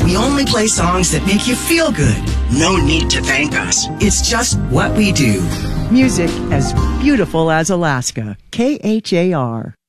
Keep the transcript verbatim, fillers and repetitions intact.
We only play songs that make you feel good. No need to thank us. It's just what we do. Music as beautiful as Alaska. K H A R.